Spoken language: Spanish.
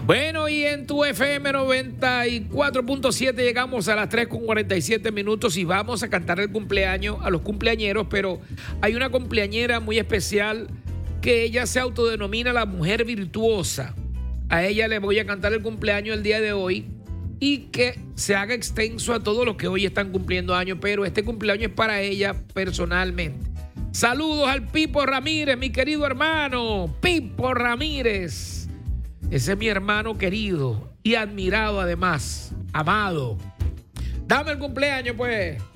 Bueno, y en tu FM 94.7 llegamos a las 3:47 y vamos a cantar el cumpleaños a los cumpleañeros, pero hay una cumpleañera muy especial que ella se autodenomina la mujer virtuosa. A ella le voy a cantar el cumpleaños el día de hoy y que se haga extenso a todos los que hoy están cumpliendo años, pero este cumpleaños es para ella personalmente. Saludos al Pipo Ramírez, mi querido hermano, Pipo Ramírez. Ese es mi hermano querido y admirado además, amado. Dame el cumpleaños, pues.